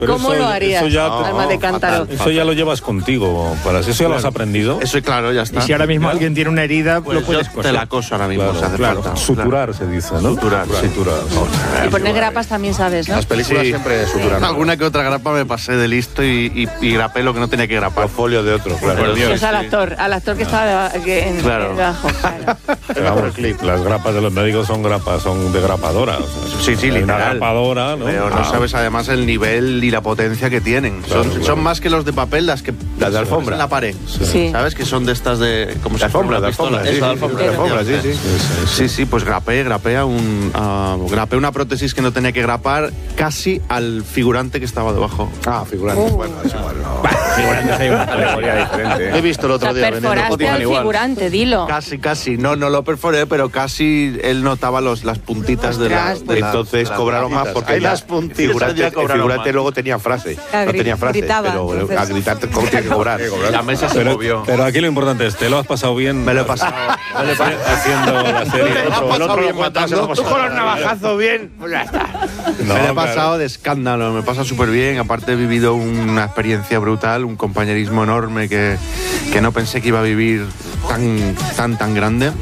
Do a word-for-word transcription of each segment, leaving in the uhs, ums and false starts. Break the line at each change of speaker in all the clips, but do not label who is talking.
Pero
¿Cómo
eso,
lo harías,
eso ya,
alma
no,
de cántaro?
Fatal, eso ya lo llevas contigo, para eso ya lo has aprendido.
Eso claro, ya está.
Y si ahora mismo
¿Ya?
alguien tiene una herida,
pues
lo puedes
yo
coser.
te la coso ahora mismo,
Claro,
si hace
claro.
falta.
Suturar
Claro.
se dice, ¿no?
Suturar, sí.
Suturar.
Y poner grapas también sabes, ¿no?
Las películas
Sí.
siempre suturan.
Alguna que otra grapa me pasé de listo y, y, y grapé lo que no tenía que grapar.
Los folios de otro, claro.
Por Dios.
Pues al
sí.
actor, al actor que estaba deba- que en,
Claro.
debajo. Claro.
Pero vamos, las grapas de los médicos son grapas, son de grapadora. O sea,
Sí, sí,
hay una
literal.
grapadora, ¿no?
Pero no
Ah.
sabes además el nivel y la potencia que tienen.
Claro,
son,
claro.
son más que los de papel, las que
Las de alfombra.
en la pared.
Sí.
¿Sabes? Que son de estas de como
De alfombra, de alfombra. Sí, sí, de alfombra, sí, sí.
Sí, sí, pues grapé, grapé a un a- grapé una prótesis que no tenía que grapar casi al figurante que estaba debajo.
Ah, figurante. Bueno, es igual, no.
Figurantes hay una
Categoría diferente. ¿eh? He visto el
O
otro
sea,
día vendiendo
perforaste
cotidian
al
igual.
figurante, dilo.
Casi, casi. No, no lo perforé, pero casi él notaba los, las puntitas de la,
Ostras.
de la-
Entonces
de las
cobraron más
grapitas.
porque
Hay
ya
las
el
puntitas
figurante,
ya
el
cobraron
figurante
más.
luego tenía frase.
Ah,
No tenía frase,
gritaba,
pero
entonces.
a gritar cómo tiene que cobrar.
La mesa se
Pero,
movió.
pero aquí lo importante es, ¿te lo has pasado bien?
Me lo he pasado.
Me lo he pasado haciendo la serie.
El otro, el otro lo cuenta, se lo
Tú con los navajazos bien, pues ya está.
No,
me lo he
claro.
pasado de escándalo, me pasa súper bien. Aparte he vivido una experiencia brutal, un compañerismo enorme que, que no pensé que iba a vivir tan, tan, tan grande.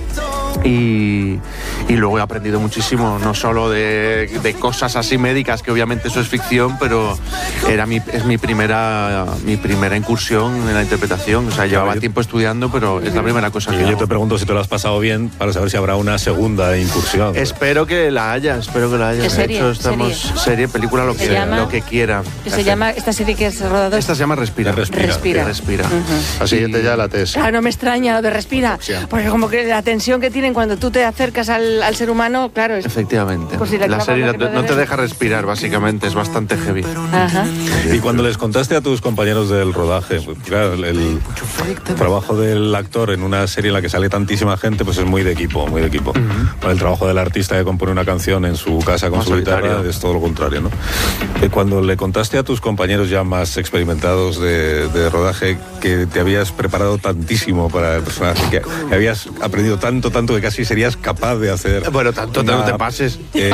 Y, y luego he aprendido muchísimo, no solo de, de cosas así médicas, que obviamente eso es ficción, pero era mi, es mi primera, mi primera incursión en la interpretación. O sea, llevaba
yo-
tiempo estudiando, pero es la primera cosa que
Y yo
hago.
te pregunto si te lo has pasado bien para saber si habrá una segunda incursión.
Espero que la haya, espero que la haya.
¿Qué
De
serie?
hecho, estamos
¿Serie?
serie, película, lo
¿Se
que,
llama?
lo que quiera.
Que se llama, esta serie que es rodado.
Esta se llama Respira.
Respira.
Respira.
Que respira.
Ujú.
La siguiente ya la tes.
Claro, no me extraña lo de respira, porque como que la tensión que tienen cuando tú te acercas al, al ser humano, claro, es...
Efectivamente.
Por si le
la
clavas
serie
lo
no,
que no
no te
debes.
deja respirar, básicamente, es bastante heavy.
Ajá.
Y cuando les contaste a tus compañeros del rodaje, pues, claro, el, el trabajo del actor en una serie en la que sale tantísima gente, pues es muy de equipo, muy de equipo. Para el trabajo del artista que compone una canción en su casa con
Más
su guitarra
solitario.
es todo lo contrario, ¿no? Eh, Cuando le contaste a tus compañeros ya más experimentados de, de rodaje que te habías preparado tantísimo para el personaje, que, que habías aprendido tanto, tanto que casi serías capaz de hacer...
Bueno, tanto
una-
no te pases.
eh,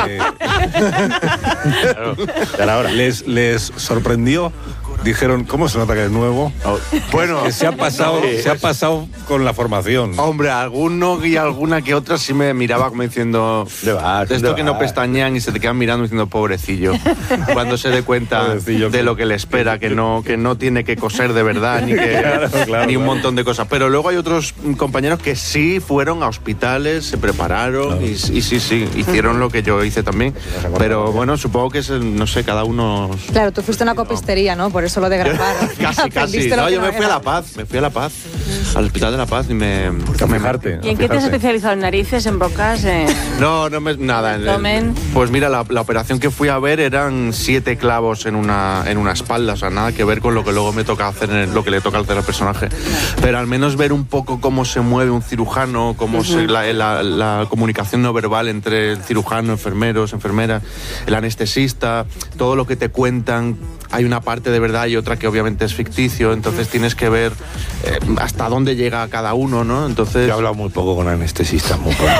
Ya la hora.
les, les sorprendió. Dijeron, ¿cómo se nota que es nuevo?
Bueno,
Que se ha pasado, se ha pasado con la formación.
hombre, alguno y alguna que otra sí me miraba como diciendo...
¿Dónde vas?
De esto
¿Dónde
que no
vas?
pestañean y se te quedan mirando diciendo pobrecillo. Cuando se dé cuenta
Pobrecillo.
de lo que le espera, que no, que no tiene que coser de verdad, ni, que,
Claro, claro,
ni un
claro.
montón de cosas. Pero luego hay otros compañeros que sí fueron a hospitales, se prepararon y, y sí, sí, hicieron lo que yo hice también. Pero bueno, supongo que es, el- no sé, cada uno...
Claro, tú fuiste a una copistería, ¿no? Por eso lo de grapar.
Casi, casi.
Aprendiste lo
No,
que
yo me fui a
era.
La Paz, me fui a La Paz, al Hospital de La Paz y me...
A
me-
fijarte.
¿Y en qué te has especializado? ¿En narices, en bocas? En...
No, no me, nada. en-
Abdomen.
Pues mira, la, la operación que fui a ver eran siete clavos en una, en una espalda, o sea, nada que ver con lo que luego me toca hacer, en el- lo que le toca hacer al personaje. Pero al menos ver un poco cómo se mueve un cirujano, cómo se, la, la- la comunicación no verbal entre el cirujano, enfermeros, enfermeras, el anestesista, todo lo que te cuentan. Hay una parte de verdad y otra que obviamente es ficticio, entonces tienes que ver eh, hasta dónde llega cada uno, ¿no? Entonces...
Yo he hablado muy poco con anestesistas, muy poco.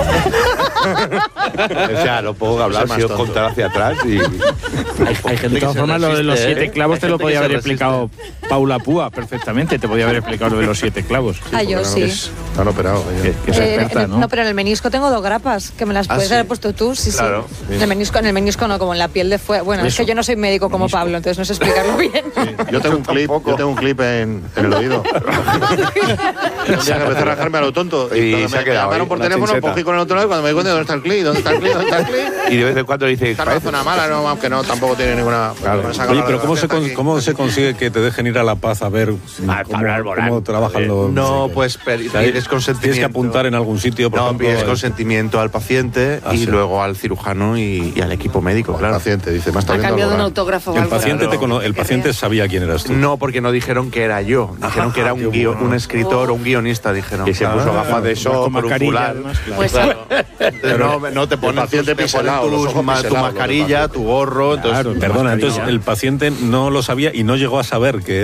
O sea, lo poco que hablar,
Soy más
si yo
tonto.
contar hacia atrás y...
Hay, hay gente de todas
se
formas, lo de los
resiste,
siete
¿eh?
clavos
Hay
te lo
gente
podía
que se
haber
resiste.
explicado Paula Púa perfectamente. Te podía haber explicado lo de los siete clavos.
Ah, yo sí.
Han operado.
Que, que es
Eh,
experta,
en el-
¿no?
pero en el menisco tengo dos grapas, que me las
¿Ah,
puedes
sí?
haber puesto tú, sí,
Claro.
sí. En el menisco, en el menisco no, como en la piel de fuera. Bueno, es
Eso.
que yo no soy médico como Pablo, entonces no sé explicarlo bien.
Yo tengo un clip, yo tengo un clip en, en el oído. Un día que empecé a rajarme a lo tonto y,
Y
cuando
se
me,
ha quedado
me llamaron
ahí,
por
una
teléfono,
chincheta.
cogí con el otro lado y cuando me di cuenta de dónde está el clip, dónde está el clip, dónde está el clip.
Y de vez en cuando dice,
Esta no es
parece
una mala, no, aunque no, tampoco tiene ninguna... me saca
Oye,
la
pero ¿cómo se,
receta
con-
aquí.
¿cómo se consigue que te dejen ir a La Paz a ver cómo, cómo trabajan los...
No, pues per-
O sea,
pides consentimiento.
Tienes que apuntar en algún sitio, por
No,
ejemplo...
pides
al-
consentimiento al paciente
Ah,
y
sí.
luego al cirujano y, y al equipo médico,
El
claro.
paciente dice, me está
¿Ha
viendo
cambiado un
algo raro.
autógrafo o
El
algo?
paciente, te
Claro.
cono- el paciente sabía quién eras tú.
No, porque no dijeron que era yo. Dijeron que era un, guio- un escritor o un guionista, dijeron.
que se puso gafas de sol
Con
por un
mascarilla,
fular.
además, claro.
Pues
Entonces, no, no te ponen,
paciente
tus- te
piselado,
ponen
los
tus
ojos
ma- tu
piselados,
mascarilla,
los
tu gorro. Entonces,
Claro,
Perdona,
mascarilla.
entonces el paciente no lo sabía y no llegó a saber que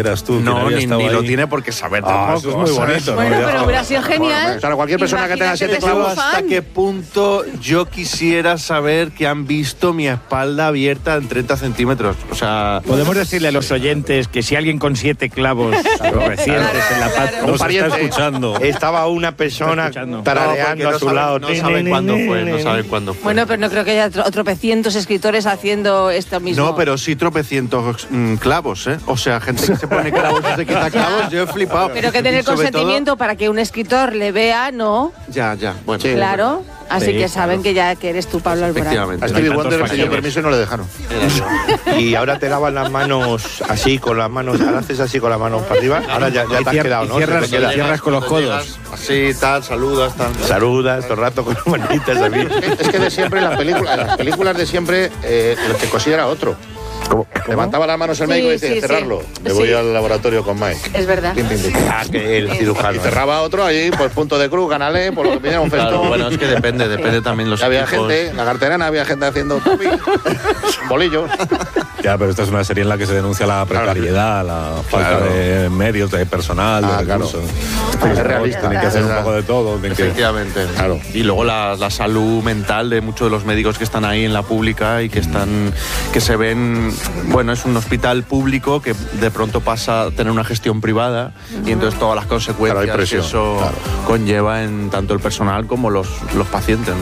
eras tú.
No,
había
ni,
estado
ni
ahí.
lo tiene por qué saber
Ah,
tampoco.
eso es muy
o sea,
bonito.
Bueno,
¿no?
pero
Ya.
hubiera sido genial.
Claro, cualquier persona que tenga siete
Imagínate que
clavos.
eres
¿Hasta
fan.
qué punto yo quisiera saber que han visto mi espalda abierta en treinta centímetros? O sea,
Podemos decirle a los oyentes que si alguien con siete clavos recientes en la pata...
Nos está
pariente.
escuchando.
Estaba una persona
escuchando.
no,
tarareando
porque no
a su
saben-
lado.
No saben cuándo fue, no saben cuándo fue.
Bueno, pero no creo que haya tro- tropecientos escritores haciendo esto mismo.
No, pero sí tropecientos mm, clavos, ¿eh? O sea, gente que se pone clavos y se quita clavos, yo he flipado.
Pero que tener
Y sobre
consentimiento para que un escritor le vea, ¿no?
todo- ya, ya, bueno.
Sí.
Claro. Así
Sí,
que saben
claro.
que ya que eres tú, Pablo Alborán.
Efectivamente.
A Stevie
No hay
Wonder
tantos
pidió
factores.
permiso y no le dejaron.
Era yo.
Y ahora te lavas las manos así, con las manos, ahora haces así con las manos para arriba, ahora ya, ya
Y
te has
cier-
quedado,
y
¿no?
cierras-
Se te queda.
y cierras con los
Cuando
codos.
llegas, Así, tal, saludas, tal.
Saludas todo el rato con las manitas así.
Es que de siempre en las películas, en las películas de siempre, eh, el que cosía era otro. Levantaba las manos el
Sí,
médico y decía,
sí, sí.
cerrarlo. Me voy
Sí.
al laboratorio con Mike.
Es verdad.
Tin, tin, tin.
Ah, que el cirujano.
Y cerraba otro allí, pues punto de cruz, canalé, por lo que pidiera un
Claro,
festón.
bueno, es que depende, depende también los
Y había
equipos.
gente, en la carterana había gente haciendo topi, bolillos.
Ya, pero esta es una serie en la que se denuncia la precariedad, la falta
Claro.
de medios, de personal,
Ah,
de
claro.
recursos.
Es realista.
Tienen que hacer un
Es
poco de todo. tienen que-
Efectivamente.
Claro.
Y luego la, la salud mental de muchos de los médicos que están ahí en la pública y que están que se ven, bueno, es un hospital público que de pronto pasa a tener una gestión privada y entonces todas las consecuencias
Claro, hay presión,
que eso
claro.
conlleva en tanto el personal como los, los pacientes,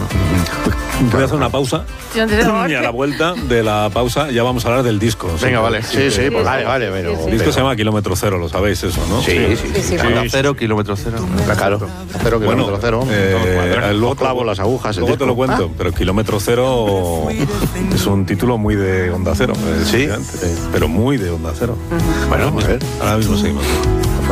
¿no?
Voy a hacer una pausa
Si no te
y a la vuelta de la pausa ya vamos a hablar del disco.
Venga, vale.
Sí, sí, pues
Vale, vale, pero.
Sí, sí.
El disco se llama Kilómetro Cero, lo sabéis eso, ¿no?
Sí, sí, sí.
Sí, sí.
Onda cero, kilómetro cero.
Claro.
Cero
Bueno,
kilómetro cero.
eh, luego te-
clavo las agujas, el
Luego te
disco.
lo cuento, pero Kilómetro Cero es un título muy de Onda Cero. eh,
Sí.
efectivamente, pero muy de Onda Cero.
Bueno, a ver.
Ahora mismo seguimos.